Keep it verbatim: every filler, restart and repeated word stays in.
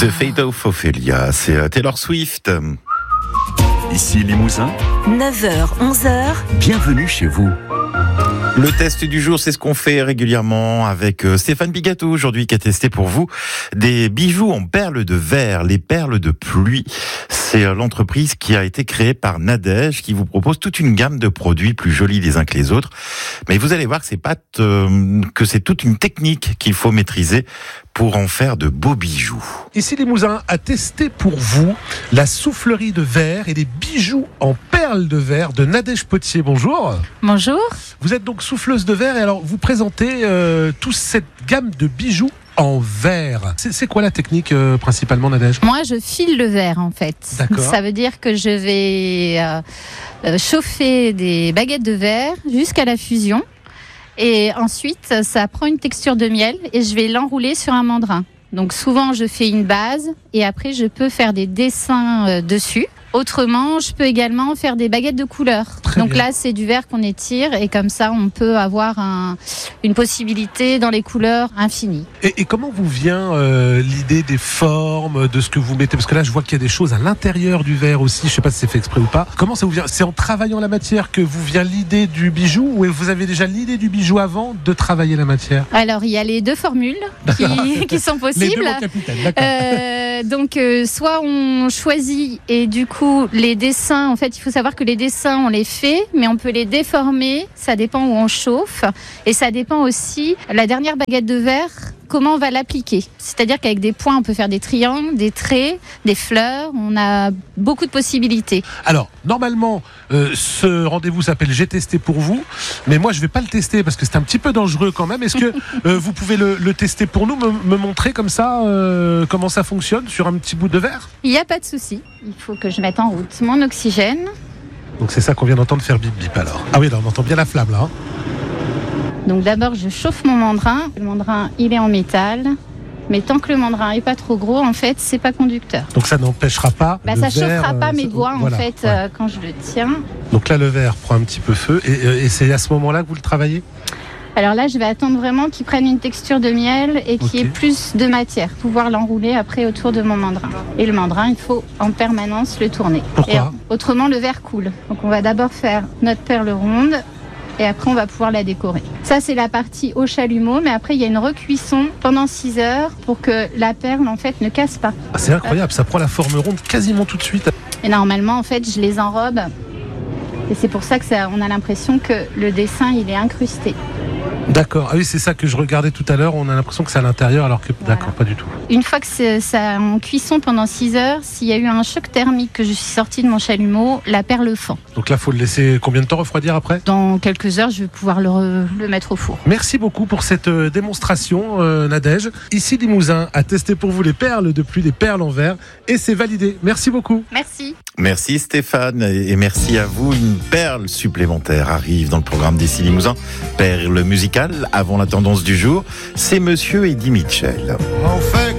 The Fate of Ophelia, c'est Taylor Swift. Ici Limousin, neuf heures, onze heures. Bienvenue chez vous. Le test du jour, c'est ce qu'on fait régulièrement avec Stéphane Bigato aujourd'hui qui a testé pour vous des bijoux en perles de verre, les perles de pluie. C'est l'entreprise qui a été créée par Nadège qui vous propose toute une gamme de produits plus jolis les uns que les autres. Mais vous allez voir que c'est pas euh, que c'est toute une technique qu'il faut maîtriser pour en faire de beaux bijoux. Ici Limousin a testé pour vous la soufflerie de verre et les bijoux en perles de verre de Nadège Potier. Bonjour. Bonjour. Vous êtes donc souffleuse de verre et alors vous présentez euh, toute cette gamme de bijoux en verre. C'est, c'est quoi la technique euh, principalement, Nadège ? Moi, je file le verre en fait. D'accord. Ça veut dire que je vais euh, euh, chauffer des baguettes de verre jusqu'à la fusion. Et ensuite, ça prend une texture de miel et je vais l'enrouler sur un mandrin. Donc souvent, je fais une base et après, je peux faire des dessins euh, dessus. Autrement, je peux également faire des baguettes de couleur. Très Donc bien. là, c'est du verre qu'on étire et comme ça, on peut avoir un, une possibilité dans les couleurs infinies. Et, et comment vous vient euh, l'idée des formes, de ce que vous mettez ? Parce que là, je vois qu'il y a des choses à l'intérieur du verre aussi. Je ne sais pas si c'est fait exprès ou pas. Comment ça vous vient ? C'est en travaillant la matière que vous vient l'idée du bijou ou vous avez déjà l'idée du bijou avant de travailler la matière ? Alors, il y a les deux formules qui, qui sont Les deux, possibles. mon capitaine, d'accord. Euh, donc, euh, soit on choisit et du coup, les dessins, en fait, il faut savoir que les dessins, on les fait, mais on peut les déformer. Ça dépend où on chauffe. Et ça dépend aussi, la dernière baguette de verre, comment on va l'appliquer. C'est-à-dire qu'avec des points, on peut faire des triangles, des traits, des fleurs. On a beaucoup de possibilités. Alors, normalement, euh, ce rendez-vous s'appelle « J'ai testé pour vous », mais moi, je ne vais pas le tester parce que c'est un petit peu dangereux quand même. Est-ce que euh, vous pouvez le, le tester pour nous, me, me montrer comme ça euh, comment ça fonctionne sur un petit bout de verre ? Il n'y a pas de souci. Il faut que je mette en route mon oxygène. Donc c'est ça qu'on vient d'entendre faire bip bip alors. Ah oui, là, on entend bien la flamme là. Hein. Donc d'abord, je chauffe mon mandrin. Le mandrin, il est en métal. Mais tant que le mandrin n'est pas trop gros, en fait, c'est pas conducteur. Donc ça n'empêchera pas Bah, le ça verre, chauffera pas euh, mes ça- doigts, voilà, en fait, ouais. euh, quand je le tiens. Donc là, le verre prend un petit peu feu et, euh, et c'est à ce moment-là que vous le travaillez ? Alors là, je vais attendre vraiment qu'il prenne une texture de miel et qu'il y ait Ok. plus de matière. Pouvoir l'enrouler après autour de mon mandrin. Et le mandrin, il faut en permanence le tourner. Pourquoi ? Et, euh, autrement, le verre coule. Donc on va d'abord faire notre perle ronde et après on va pouvoir la décorer. Ça, c'est la partie au chalumeau, mais après il y a une recuisson pendant six heures pour que la perle, en fait, ne casse pas. Ah, c'est incroyable, ça prend la forme ronde quasiment tout de suite. Et normalement, en fait, je les enrobe. Et c'est pour ça que ça, on a l'impression que le dessin, il est incrusté. D'accord, ah oui, c'est ça que je regardais tout à l'heure, on a l'impression que c'est à l'intérieur alors que... Voilà. D'accord, pas du tout. Une fois que c'est ça en cuisson pendant six heures, s'il y a eu un choc thermique que je suis sortie de mon chalumeau, la perle fend. Donc là, il faut le laisser combien de temps refroidir après ? Dans quelques heures, je vais pouvoir le, re- le mettre au four. Merci beaucoup pour cette euh, démonstration, euh, Nadège. Ici, Limousin a testé pour vous les perles de pluie, les perles en verre, et c'est validé. Merci beaucoup. Merci. Merci Stéphane et merci à vous. Une perle supplémentaire arrive dans le programme d'Ici Limousin. Perle musicale avant la tendance du jour, c'est Monsieur Eddie Mitchell. On fait